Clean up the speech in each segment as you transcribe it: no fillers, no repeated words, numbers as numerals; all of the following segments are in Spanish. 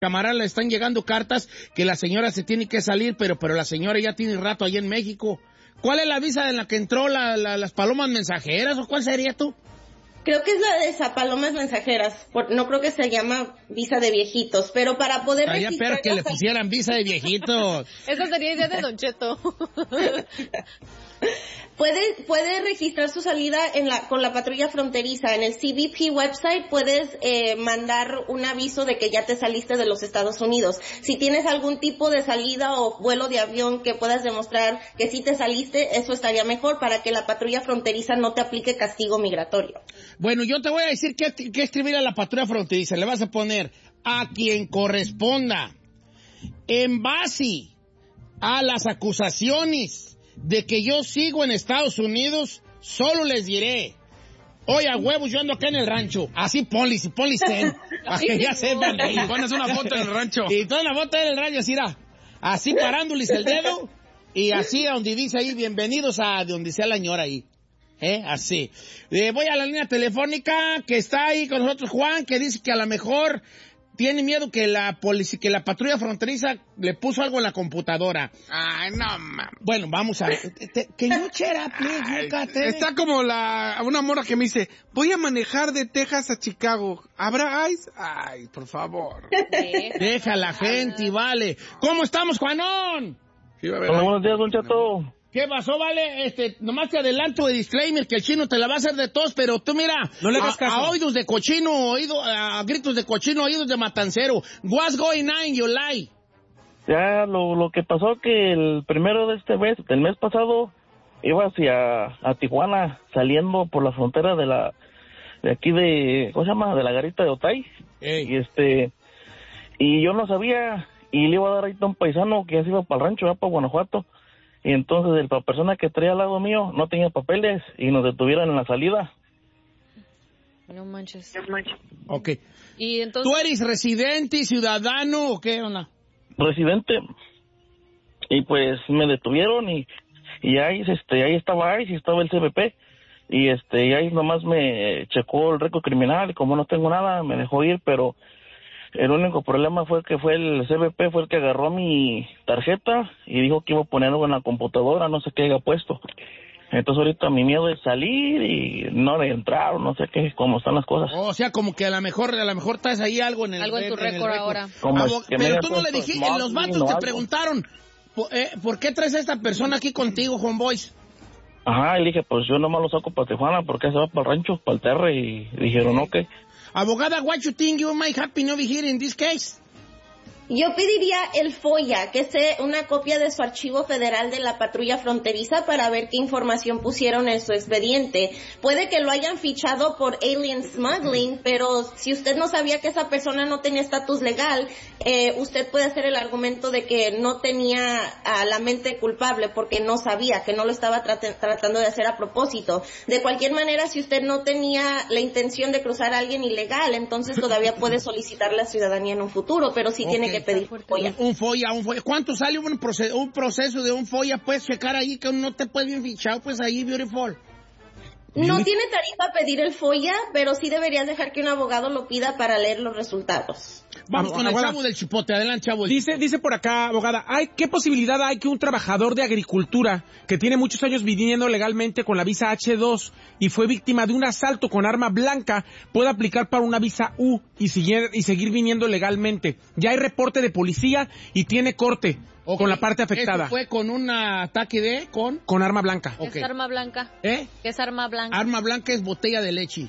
camarada le están llegando cartas que la señora se tiene que salir, pero la señora ya tiene rato ahí en México. ¿Cuál es la visa en la que entró las palomas mensajeras o cuál sería tú? Creo que es la de Palomas Mensajeras. No creo que se llama visa de viejitos, pero para poder registrar... Pero que le pusieran visa de viejitos. Esa sería idea de Don Cheto. Puede registrar su salida con la patrulla fronteriza. En el CBP website puedes mandar un aviso de que ya te saliste de los Estados Unidos. Si tienes algún tipo de salida o vuelo de avión que puedas demostrar que sí te saliste, eso estaría mejor para que la patrulla fronteriza no te aplique castigo migratorio. Bueno, yo te voy a decir qué escribir a la patrulla fronteriza. Le vas a poner a quien corresponda en base a las acusaciones de que yo sigo en Estados Unidos, solo les diré, oye, a huevos, yo ando acá en el rancho. Así ponle 100, para que ya sepan. Y pones una foto en el rancho. Y toda una foto en el rancho, así parándoles el dedo, y así a donde dice ahí, bienvenidos a donde sea la señora ahí. Así. Voy a la línea telefónica, que está ahí con nosotros Juan, que dice que a lo mejor tiene miedo que la patrulla fronteriza le puso algo en la computadora. Ay, no, mames. Bueno, vamos a ver. Que you shut up, please. Está como una morra que me dice, voy a manejar de Texas a Chicago. ¿Habrá ice? Ay, por favor. Deja la gente, vale. ¿Cómo estamos, Juanón? Hola, buenos días, Don Cheto. ¿Qué pasó, vale? Nomás te adelanto de disclaimer que el chino te la va a hacer de tos, pero tú mira, no le hagas caso. A oídos de cochino, a gritos de cochino, oídos de matancero. What's going on in your life? Ya, lo que pasó que el primero de este mes, del mes pasado, iba a Tijuana, saliendo por la frontera de aquí de, ¿cómo se llama? De la garita de Otay. Hey. Y yo no sabía, y le iba a dar ahí a un paisano que ya se iba para el rancho, ya para Guanajuato. Y entonces la persona que traía al lado mío no tenía papeles y nos detuvieron en la salida. No manches. Ok. ¿Y entonces? ¿Tú eres residente, ciudadano o qué onda? Residente. Y pues me detuvieron y ahí estaba ICE y estaba el CBP. Y ahí nomás me checó el récord criminal y como no tengo nada me dejó ir, pero el único problema fue que el CBP fue el que agarró mi tarjeta y dijo que iba a poner algo en la computadora, no sé qué haya puesto. Entonces ahorita mi miedo es salir y no de entrar o no sé qué, cómo están las cosas. O sea, como que a lo mejor traes ahí algo en tu récord ahora. Pero tú no le dijiste, los vatos te preguntaron, ¿por qué traes a esta persona aquí contigo, Juan Boys? Ajá, y le dije, pues yo nomás lo saco para Tijuana, porque se va para el rancho, para el terre, y dijeron, ok. Abogada, what you think you might happen over here in this case? Yo pediría el FOIA, que es una copia de su archivo federal de la patrulla fronteriza para ver qué información pusieron en su expediente. Puede que lo hayan fichado por alien smuggling, pero si usted no sabía que esa persona no tenía estatus legal, usted puede hacer el argumento de que no tenía a la mente culpable porque no sabía, que no lo estaba tratando de hacer a propósito. De cualquier manera, si usted no tenía la intención de cruzar a alguien ilegal, entonces todavía puede solicitar la ciudadanía en un futuro, pero sí tiene que pedir FOIA. Un FOIA. ¿Cuánto sale un proceso de un FOIA? Puedes checar ahí que no te puedes bien fichado, pues ahí, beautiful. No tiene tarifa pedir el FOIA, pero sí deberías dejar que un abogado lo pida para leer los resultados. Vamos con el chavo del chipote. Adelante, chavo. Dice por acá, abogada, ¿qué posibilidad hay que un trabajador de agricultura que tiene muchos años viviendo legalmente con la visa H2 y fue víctima de un asalto con arma blanca pueda aplicar para una visa U y seguir viniendo legalmente? Ya hay reporte de policía y tiene corte con la parte afectada. ¿Esto fue con un ataque con arma blanca? ¿Qué es arma blanca? ¿Qué es arma blanca? Arma blanca es botella de leche.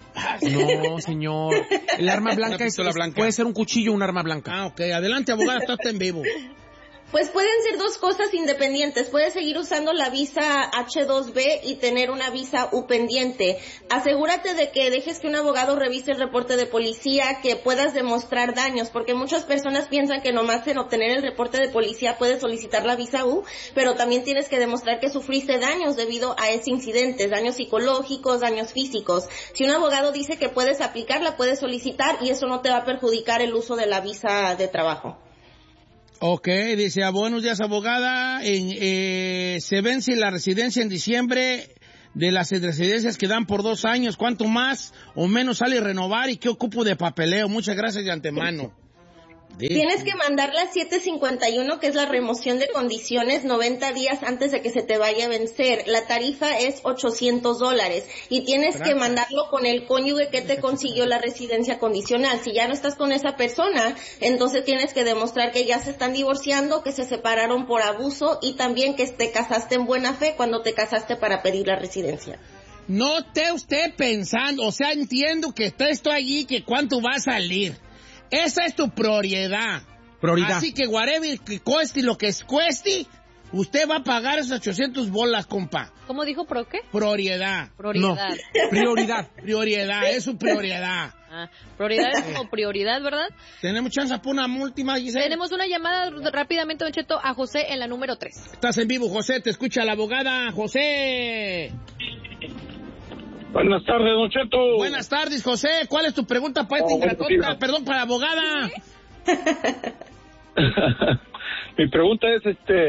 No, señor. El arma blanca puede ser un cuchillo o un arma blanca. Ok. Adelante, abogada, está en vivo. Pues pueden ser dos cosas independientes. Puedes seguir usando la visa H2B y tener una visa U pendiente. Asegúrate de que dejes que un abogado revise el reporte de policía, que puedas demostrar daños, porque muchas personas piensan que nomás en obtener el reporte de policía puedes solicitar la visa U, pero también tienes que demostrar que sufriste daños debido a ese incidente, daños psicológicos, daños físicos. Si un abogado dice que puedes aplicarla, puedes solicitar y eso no te va a perjudicar el uso de la visa de trabajo. Ok, dice, buenos días, abogada. Se vence la residencia en diciembre de las residencias que dan por 2 años. ¿Cuánto más o menos sale renovar y qué ocupo de papeleo? Muchas gracias de antemano. Tienes que mandar la 751, que es la remoción de condiciones, 90 días antes de que se te vaya a vencer. La tarifa es $800 y tienes que mandarlo con el cónyuge que te consiguió la residencia condicional. Si ya no estás con esa persona, entonces tienes que demostrar que ya se están divorciando, que se separaron por abuso y también que te casaste en buena fe cuando te casaste para pedir la residencia. No esté usted pensando, o sea, entiendo que está esto allí, que cuánto va a salir. Esa es tu prioridad. Así que whatever que cueste lo que cueste, usted va a pagar esos 800 bolas, compa. ¿Cómo dijo pro qué? Prioridad. Prioridad. No, prioridad. Prioridad, es su prioridad. Prioridad es como prioridad, ¿verdad? ¿Tenemos chance para una última, Giselle? Tenemos una llamada rápidamente, Don Cheto, a José en la número 3. Estás en vivo, José, te escucha la abogada. José. Buenas tardes, Don Cheto. Buenas tardes, José. ¿Cuál es tu pregunta para para la abogada? ¿Sí? Mi pregunta es,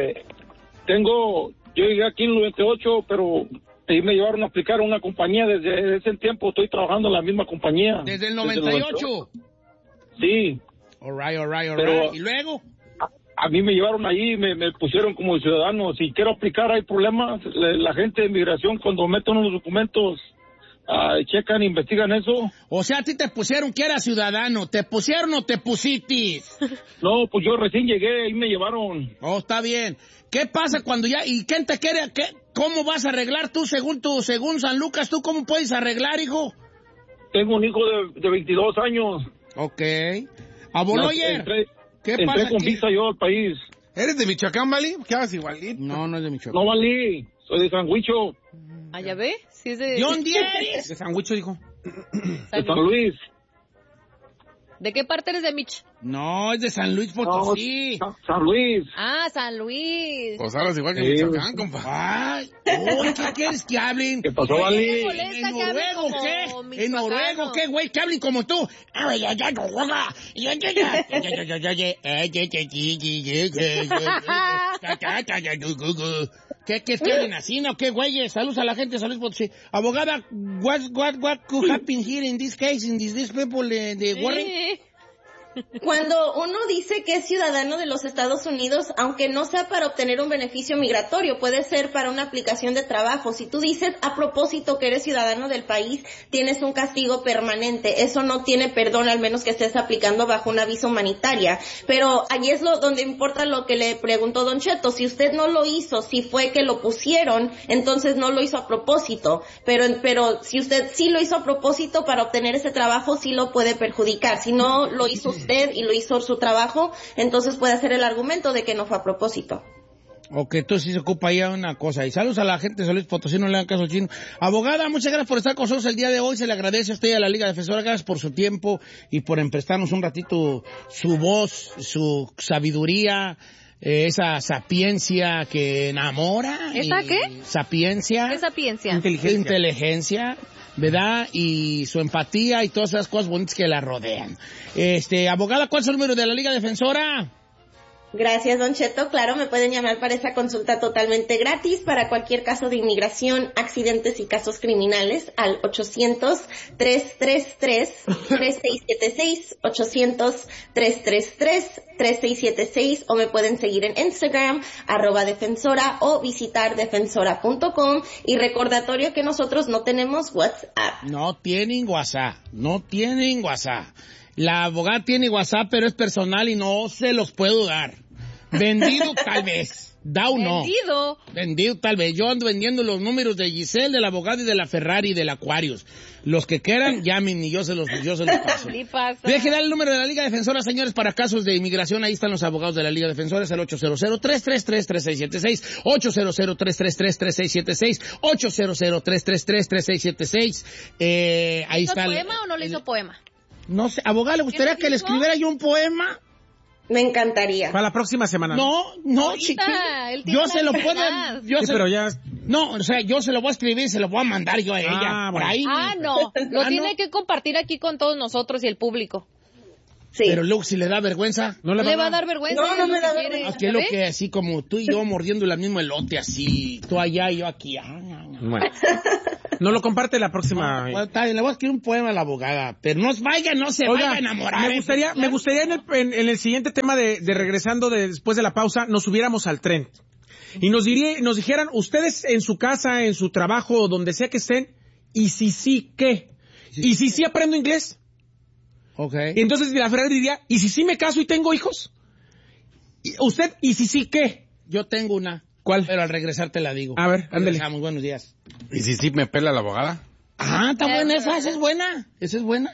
yo llegué aquí en el 98, pero ahí me llevaron a aplicar a una compañía. Desde ese tiempo estoy trabajando en la misma compañía. ¿Desde el 98? Sí. All right. Pero ¿y luego? A mí me llevaron allí, me pusieron como ciudadano. Si quiero aplicar hay problemas. La gente de migración cuando meten unos documentos, checan, investigan eso. O sea, a ti te pusieron que eras ciudadano. ¿Te pusieron o te pusiste? No, pues yo recién llegué, ahí me llevaron. Oh, está bien. ¿Qué pasa cuando ya... ¿Y quién te quiere? ¿Cómo vas a arreglar tú según San Lucas? ¿Tú cómo puedes arreglar, hijo? Tengo un hijo de 22 años. Ok. Aboloyer, ¿qué pasa entré con visa yo al país. ¿Eres de Michoacán, Vali? ¿Qué haces igualito? No es de Michoacán. No, Vali, soy de San Huicho. ¿Ya ve? Sí es de... ¿De dónde eres? De Sandwicho, dijo. De San Luis. ¿De qué parte eres de Mich? No, es de San Luis Potosí. No, San Luis. Ah, San Luis. Pues hablas igual que Michoacán, compa. Ay, ¿qué quieres que hablen? ¿Qué pasó, Vali? ¿En noruego qué? ¿En noruego qué, güey? Que hablen como tú. ¿Qué hablen así, no? ¿Qué, güeyes? Saludos a la gente, saludos Potosí. Abogada, what could happen here in this case, in these people de Warren? Cuando uno dice que es ciudadano de los Estados Unidos, aunque no sea para obtener un beneficio migratorio, puede ser para una aplicación de trabajo. Si tú dices a propósito que eres ciudadano del país, tienes un castigo permanente. Eso no tiene perdón, al menos que estés aplicando bajo una visa humanitaria. Pero ahí es donde importa lo que le preguntó Don Cheto. Si usted no lo hizo, si fue que lo pusieron, entonces no lo hizo a propósito. Pero si usted sí lo hizo a propósito para obtener ese trabajo, sí lo puede perjudicar. Si no lo hizo usted y lo hizo su trabajo, entonces puede hacer el argumento de que no fue a propósito. Ok, entonces sí se ocupa ahí una cosa. Y saludos a la gente de San Luis Potosí, no le hagan caso al chino. Abogada, muchas gracias por estar con nosotros el día de hoy. Se le agradece a usted y a la Liga Defensora. Gracias por su tiempo y por emprestarnos un ratito su voz, su sabiduría, esa sapiencia que enamora. ¿Esa qué? Sapiencia. ¿Qué sapiencia? Inteligencia, ¿verdad? Y su empatía y todas esas cosas bonitas que la rodean. Abogada, ¿cuál es el número de la Liga Defensora? Gracias, Don Cheto. Claro, me pueden llamar para esa consulta totalmente gratis para cualquier caso de inmigración, accidentes y casos criminales al 800-333-3676, 800-333-3676, o me pueden seguir en Instagram, @defensora, o visitar defensora.com. Y recordatorio que nosotros no tenemos WhatsApp. No tienen WhatsApp. La abogada tiene WhatsApp, pero es personal y no se los puedo dar. Vendido tal vez. No. Vendido tal vez. Yo ando vendiendo los números de Giselle, de la abogada y de la Ferrari y del Aquarius. Los que quieran, llamen y yo se los paso. Sí pasa. Deje dar el número de la Liga Defensora, señores, para casos de inmigración. Ahí están los abogados de la Liga Defensora. Es el 800-333-3676, 800-333-3676, 800-333-3676. Ahí está. ¿Le hizo poema o no le hizo poema? No sé, abogada, ¿le gustaría que le escribiera yo un poema? Me encantaría. Para la próxima semana. No, chiquillo. Yo se lo puedo... pero ya... No, o sea, yo se lo voy a escribir y se lo voy a mandar yo a ella. Por ahí. No. Lo tiene que compartir aquí con todos nosotros y el público. Sí. Pero luego si le da vergüenza. No le va a dar vergüenza. No me da quiere. Aquí es lo que así como tú y yo mordiendo el mismo elote así. Tú allá y yo aquí. Bueno. No lo comparte la próxima. Bueno, está bien, le voy a escribir un poema a la abogada. Pero no se vaya a enamorar. Me gustaría en el siguiente tema de regresando después de la pausa, nos subiéramos al tren. Y nos dijeran, ustedes en su casa, en su trabajo, donde sea que estén, y si sí, ¿qué? ¿Y si sí aprendo inglés? Ok. Entonces la Ferrari diría, ¿y si sí me caso y tengo hijos? ¿Usted, y si sí, qué? Yo tengo una. ¿Cuál? Pero al regresar te la digo. A ver, ándale. Regresamos, buenos días. ¿Y si sí me pela la abogada? Ah, está buena esa es buena. Esa es buena.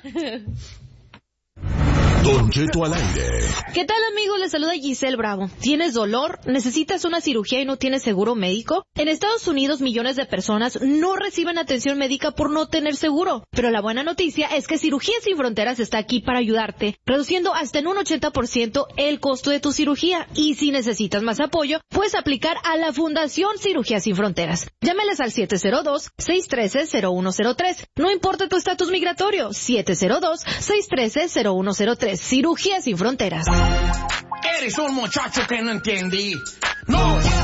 Don Cheto al aire. ¿Qué tal, amigos? Les saluda Giselle Bravo. ¿Tienes dolor? ¿Necesitas una cirugía y no tienes seguro médico? En Estados Unidos, millones de personas no reciben atención médica por no tener seguro. Pero la buena noticia es que Cirugías Sin Fronteras está aquí para ayudarte, reduciendo hasta en un 80% el costo de tu cirugía. Y si necesitas más apoyo, puedes aplicar a la Fundación Cirugías Sin Fronteras. Llámeles al 702-613-0103. No importa tu estatus migratorio, 702-613-0103. Cirugías Sin Fronteras. Eres un muchacho que no entendí. No